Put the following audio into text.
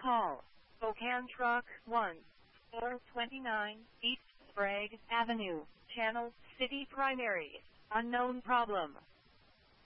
Call Spokane Truck 1, 429 East Sprague Avenue, Channel City Primary. Unknown problem.